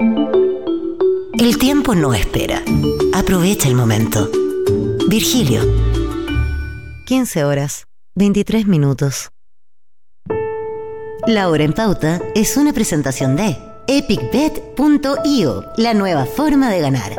El tiempo no espera. Aprovecha el momento. Virgilio. 15 horas, 23 minutos. La Hora en Pauta es una presentación de epicbet.io, la nueva forma de ganar.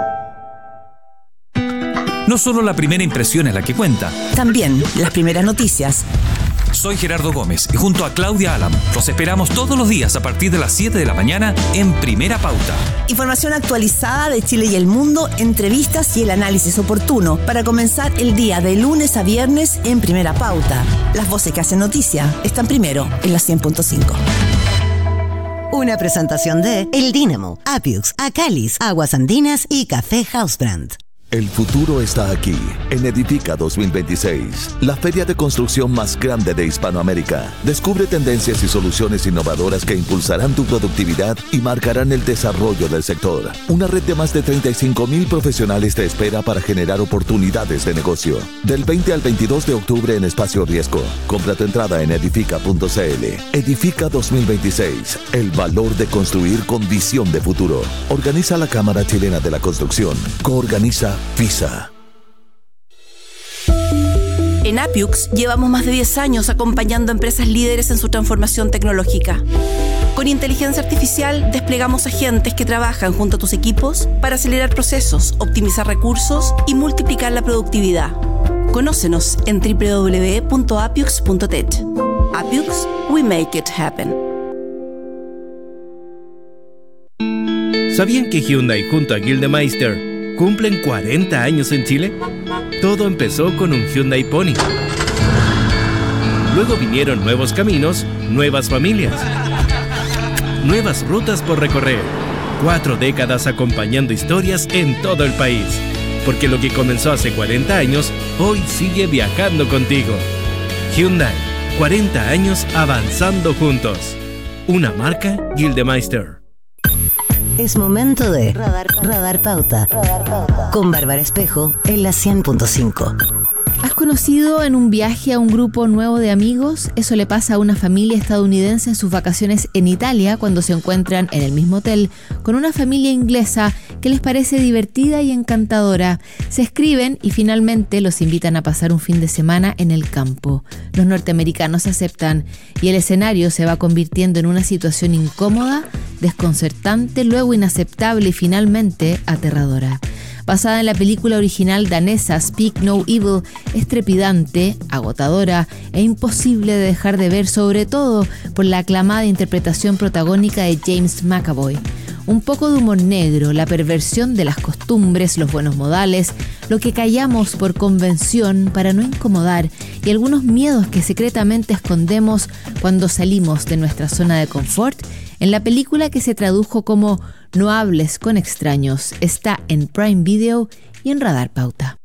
No solo la primera impresión es la que cuenta. También las primeras noticias. Soy Gerardo Gómez y junto a Claudia Alam los esperamos todos los días a partir de las 7 de la mañana en Primera Pauta. Información actualizada de Chile y el mundo, entrevistas y el análisis oportuno para comenzar el día de lunes a viernes en Primera Pauta. Las voces que hacen noticia están primero en la 100.5. Una presentación de El Dínamo, Apiux, Acalis, Aguas Andinas y Café Housebrand. El futuro está aquí, en Edifica 2026, la feria de construcción más grande de Hispanoamérica. Descubre tendencias y soluciones innovadoras que impulsarán tu productividad y marcarán el desarrollo del sector. Una red de más de 35,000 profesionales te espera para generar oportunidades de negocio. Del 20 al 22 de octubre en Espacio Riesgo. Compra tu entrada en edifica.cl. Edifica 2026, el valor de construir con visión de futuro. Organiza la Cámara Chilena de la Construcción. Coorganiza FISA. En Apiux llevamos más de 10 años acompañando a empresas líderes en su transformación tecnológica. Con inteligencia artificial desplegamos agentes que trabajan junto a tus equipos para acelerar procesos, optimizar recursos y multiplicar la productividad. Conócenos en www.apiux.tech. Apiux, we make it happen. ¿Sabían que Hyundai junto a Gildemeister cumplen 40 años en Chile? Todo empezó con un Hyundai Pony. Luego vinieron nuevos caminos, nuevas familias, nuevas rutas por recorrer. 4 décadas acompañando historias en todo el país. Porque lo que comenzó hace 40 años, hoy sigue viajando contigo. Hyundai, 40 años avanzando juntos. Una marca Gildemeister. Es momento de Radar Pauta. Con Bárbara Espejo en la 100.5. ¿Has conocido en un viaje a un grupo nuevo de amigos? Eso le pasa a una familia estadounidense en sus vacaciones en Italia cuando se encuentran en el mismo hotel con una familia inglesa que les parece divertida y encantadora. Se escriben y finalmente los invitan a pasar un fin de semana en el campo. Los norteamericanos aceptan y el escenario se va convirtiendo en una situación incómoda, desconcertante, luego inaceptable y finalmente aterradora. Basada en la película original danesa Speak No Evil, es trepidante, agotadora e imposible de dejar de ver, sobre todo por la aclamada interpretación protagónica de James McAvoy. Un poco de humor negro, la perversión de las costumbres, los buenos modales, lo que callamos por convención para no incomodar y algunos miedos que secretamente escondemos cuando salimos de nuestra zona de confort. En la película, que se tradujo como No hables con extraños, está en Prime Video y en Radar Pauta.